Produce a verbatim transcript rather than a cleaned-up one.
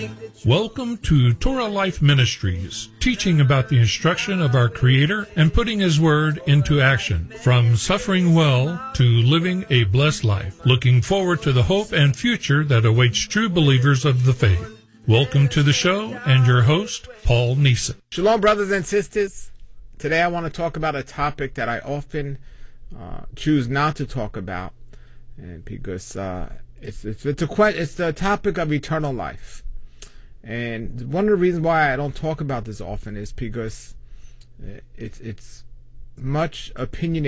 Welcome to Torah Life Ministries, teaching about the instruction of our Creator and putting His Word into action, from suffering well to living a blessed life, looking forward to the hope and future that awaits true believers of the faith. Welcome to the show, and your host, Paul Neeson. Shalom, brothers and sisters. Today I want to talk about a topic that I often uh, choose not to talk about, and because uh, it's it's it's a que- it's the topic of eternal life. And one of the reasons why I don't talk about this often is because it's it's much opinionated.